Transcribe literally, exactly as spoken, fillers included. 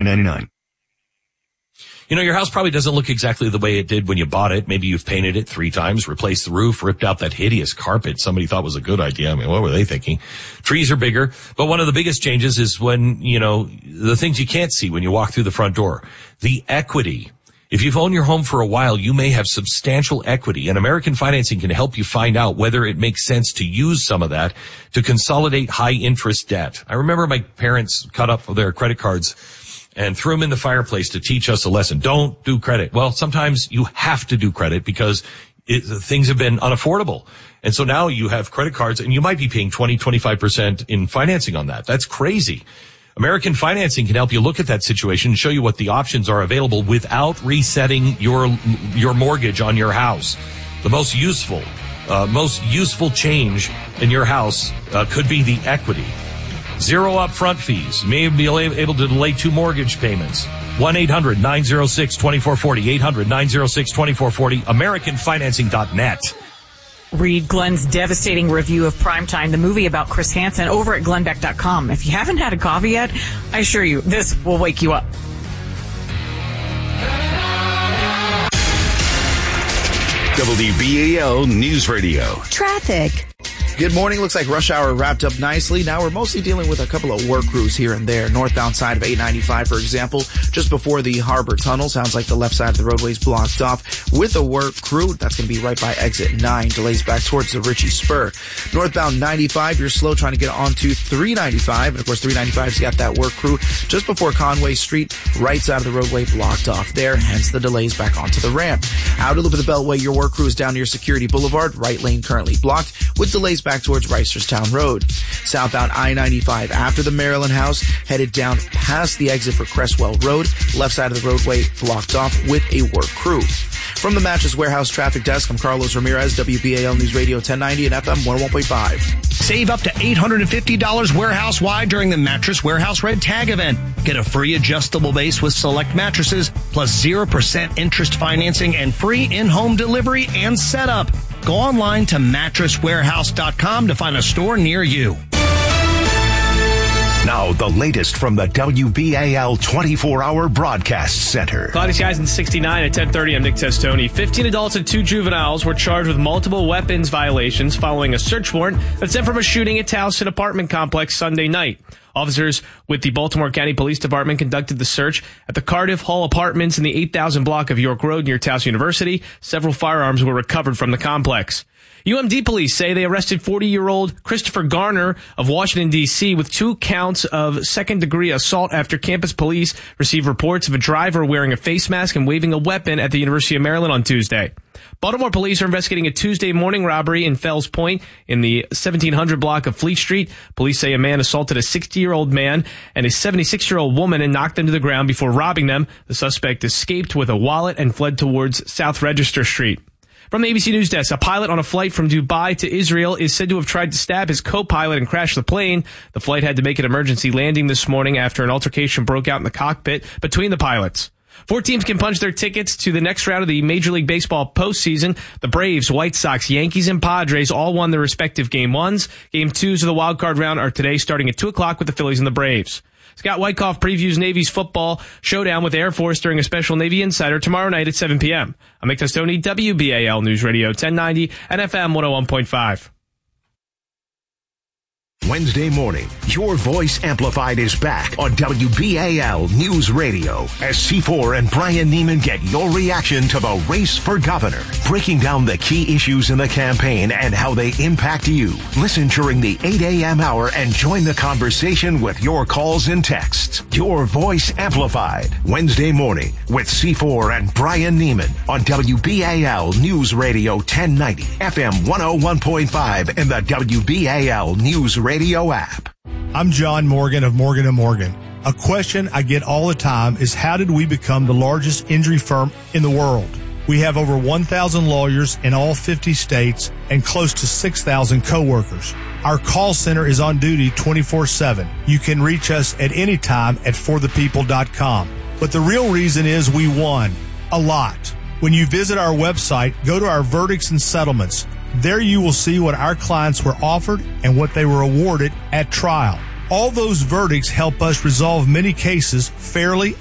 ninety-nine. You know, your house probably doesn't look exactly the way it did when you bought it. Maybe you've painted it three times, replaced the roof, ripped out that hideous carpet somebody thought was a good idea. I mean, what were they thinking? Trees are bigger. But one of the biggest changes is when, you know, the things you can't see when you walk through the front door. The equity. If you've owned your home for a while, you may have substantial equity, and American Financing can help you find out whether it makes sense to use some of that to consolidate high-interest debt. I remember my parents cut up their credit cards and threw them in the fireplace to teach us a lesson. Don't do credit. Well, sometimes you have to do credit because it, things have been unaffordable. And so now you have credit cards, and you might be paying twenty, twenty-five percent in financing on that. That's crazy. American Financing can help you look at that situation and show you what the options are available without resetting your your mortgage on your house. The most useful, uh, most useful change in your house uh, could be the equity. Zero upfront fees. You may be able to delay two mortgage payments. one eight hundred nine oh six two four four zero. eight hundred nine oh six two four four zero. American Financing dot net. Read Glenn's devastating review of Primetime, the movie about Chris Hansen, over at glenn beck dot com. If you haven't had a coffee yet, I assure you, this will wake you up. W B A L News Radio. Traffic. Good morning. Looks like rush hour wrapped up nicely. Now we're mostly dealing with a couple of work crews here and there. Northbound side of eight ninety-five, for example, just before the Harbor Tunnel. Sounds like the left side of the roadway is blocked off with a work crew. That's going to be right by exit nine. Delays back towards the Ritchie Spur. Northbound ninety-five, you're slow trying to get onto three ninety-five. And of course, three ninety-five's got that work crew just before Conway Street. Right side of the roadway blocked off there. Hence the delays back onto the ramp. Outer loop of the Beltway, your work crew is down near Security Boulevard. Right lane currently blocked with delays back towards Reisterstown Road. Southbound I ninety-five after the Maryland House, headed down past the exit for Cresswell Road. Left side of the roadway blocked off with a work crew. From the Mattress Warehouse Traffic Desk, I'm Carlos Ramirez, W B A L News Radio ten ninety and F M one oh one point five. Save up to eight hundred fifty dollars warehouse-wide during the Mattress Warehouse Red Tag event. Get a free adjustable base with select mattresses, plus zero percent interest financing and free in-home delivery and setup. Go online to mattress warehouse dot com to find a store near you. Now, the latest from the W B A L twenty-four hour Broadcast Center. Cloudy skies in sixty-nine at ten thirty. I'm Nick Testoni. fifteen adults and two juveniles were charged with multiple weapons violations following a search warrant that stemmed from a shooting at Towson apartment complex Sunday night. Officers with the Baltimore County Police Department conducted the search at the Cardiff Hall Apartments in the eight thousand block of York Road near Towson University. Several firearms were recovered from the complex. U M D police say they arrested forty-year-old Christopher Garner of Washington, D C with two counts of second-degree assault after campus police received reports of a driver wearing a face mask and waving a weapon at the University of Maryland on Tuesday. Baltimore police are investigating a Tuesday morning robbery in Fells Point in the seventeen hundred block of Fleet Street. Police say a man assaulted a sixty-year-old man and a seventy-six-year-old woman and knocked them to the ground before robbing them. The suspect escaped with a wallet and fled towards South Register Street. From the A B C News Desk, a pilot on a flight from Dubai to Israel is said to have tried to stab his co-pilot and crash the plane. The flight had to make an emergency landing this morning after an altercation broke out in the cockpit between the pilots. Four teams can punch their tickets to the next round of the Major League Baseball postseason. The Braves, White Sox, Yankees, and Padres all won their respective game ones. Game twos of the wild card round are today starting at two o'clock with the Phillies and the Braves. Scott Wyckoff previews Navy's football showdown with Air Force during a special Navy Insider tomorrow night at seven p.m. I'm Nick Testoni, W B A L News Radio ten ninety and F M one oh one point five. Wednesday morning, Your Voice Amplified is back on W B A L News Radio as C four and Brian Neiman get your reaction to the race for governor, breaking down the key issues in the campaign and how they impact you. Listen during the eight a.m. hour and join the conversation with your calls and texts. Your Voice Amplified, Wednesday morning with C four and Brian Neiman on W B A L News Radio ten ninety, F M one oh one point five, and the W B A L News Radio Radio app. I'm John Morgan of Morgan and Morgan. A question I get all the time is, how did we become the largest injury firm in the world? We have over one thousand lawyers in all fifty states and close to six thousand coworkers. Our call center is on duty twenty-four seven. You can reach us at any time at for the people dot com. But the real reason is we won a lot. When you visit our website, go to our verdicts and settlements. There you will see what our clients were offered and what they were awarded at trial. All those verdicts help us resolve many cases fairly